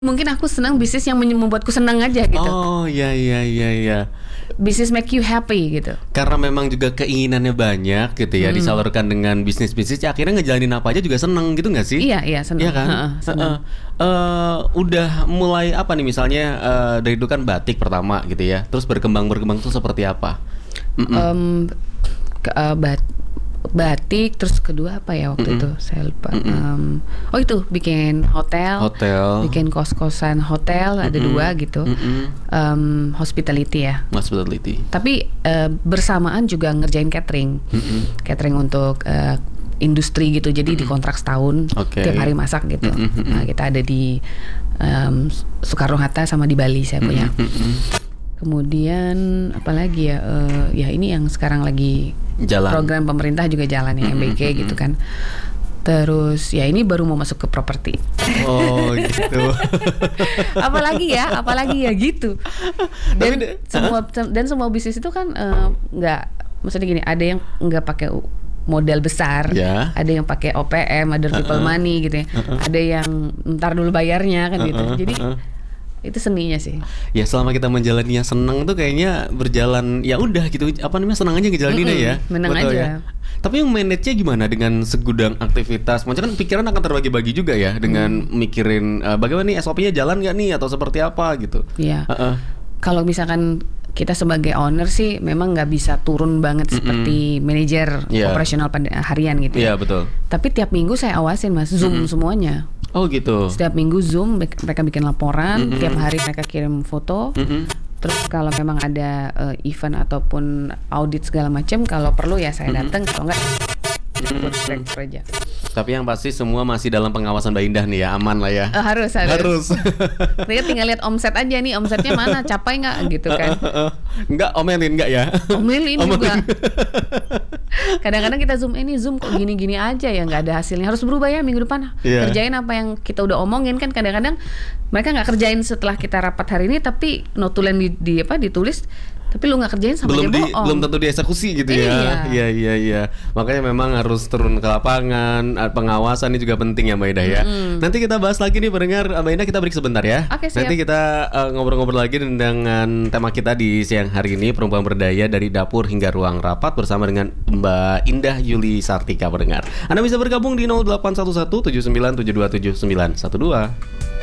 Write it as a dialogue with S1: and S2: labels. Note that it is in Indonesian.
S1: Mungkin aku senang bisnis yang membuatku senang aja gitu.
S2: Oh iya.
S1: Bisnis make you happy gitu.
S2: Karena memang juga keinginannya banyak gitu ya, disalurkan dengan bisnis-bisnis, ya akhirnya ngejalanin apa aja juga seneng gitu nggak sih?
S1: Iya senang.
S2: Iya kan?
S1: Senang.
S2: Udah mulai apa nih misalnya, dari itu kan batik pertama gitu ya, terus berkembang tuh seperti apa?
S1: Batik, terus kedua apa ya waktu itu saya lupa. Itu bikin hotel, bikin kos-kosan hotel, ada 2 gitu. Hospitality ya.
S2: Hospitality.
S1: Tapi bersamaan juga ngerjain catering untuk industri gitu. Jadi dikontrak setahun, tiap hari masak gitu. Nah, kita ada di Soekarno-Hatta sama di Bali saya punya. Kemudian apalagi ya, ya ini yang sekarang lagi jalan. Program pemerintah juga jalan ya, MBK gitu kan. Terus ya ini baru mau masuk ke properti.
S2: Oh gitu.
S1: apalagi ya gitu. Dan semua bisnis itu kan nggak, maksudnya gini, ada yang nggak pakai modal besar, ada yang pakai OPM, ada people money gitu ya. Ada yang ntar dulu bayarnya kan gitu. Jadi itu seninya sih.
S2: Ya selama kita menjalaninya seneng tuh kayaknya berjalan ya udah gitu, apa namanya, senang aja ngejalaninnya ya.
S1: Menang aja. Ya?
S2: Tapi yang manage-nya gimana dengan segudang aktivitas? Maksudnya kan pikiran akan terbagi-bagi juga ya dengan mikirin bagaimana nih SOP-nya jalan nggak nih atau seperti apa gitu.
S1: Iya. Kalau misalkan kita sebagai owner sih memang nggak bisa turun banget seperti manajer operasional harian gitu.
S2: Iya betul.
S1: Tapi tiap minggu saya awasin Mas, Zoom semuanya.
S2: Oh gitu.
S1: Setiap minggu Zoom, mereka bikin laporan, tiap hari mereka kirim foto. Terus kalau memang ada event ataupun audit segala macam, kalau perlu ya saya datang, kalau enggak buat aja.
S2: Tapi yang pasti semua masih dalam pengawasan Mbak Indah nih ya, aman lah ya.
S1: Harus. Mereka tinggal lihat omset aja nih, omsetnya mana, capai nggak gitu kan?
S2: Enggak, omelin nggak ya?
S1: Omelin juga. Kadang-kadang kita zoom kok gini-gini aja ya, nggak ada hasilnya, harus berubah ya minggu depan. Kerjain apa yang kita udah omongin kan. Kadang-kadang mereka nggak kerjain setelah kita rapat hari ini, tapi notulen ditulis, tapi lu nggak kerjain sama dia bohong.
S2: Belum tentu dieksekusi gitu ya. Iya. Makanya memang harus turun ke lapangan, pengawasan ini juga penting ya Mbak Indah ya. Nanti kita bahas lagi nih pendengar, Mbak Indah, kita break sebentar ya.
S1: Oke, siap.
S2: Nanti kita ngobrol-ngobrol lagi dengan tema kita di siang hari ini, perempuan berdaya dari dapur hingga ruang rapat, bersama dengan Mbak Indah Yuli Sartika pendengar. Anda bisa bergabung di 0811 79727912.